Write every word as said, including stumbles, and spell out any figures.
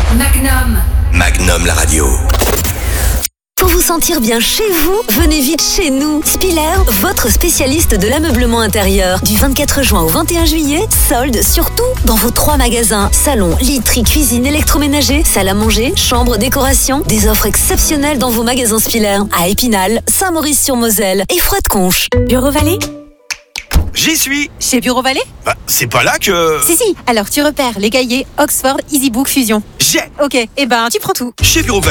Magnum. Magnum la radio. Pour vous sentir bien chez vous, venez vite chez nous. Spiller, votre spécialiste de l'ameublement intérieur. Du vingt-quatre juin au vingt et un juillet, solde surtout dans vos trois magasins. Salon, literie, cuisine, électroménager, salle à manger, chambre, décoration. Des offres exceptionnelles dans vos magasins Spiller. À Épinal, Saint-Maurice-sur-Moselle et Froide-Conche. Bureau Vallée? J'y suis. Chez Bureau Vallée? Bah, c'est pas là que... Si, si. Alors, tu repères les cahiers Oxford EasyBook Fusion. J'ai. Ok, et ben, tu prends tout. Chez Bureau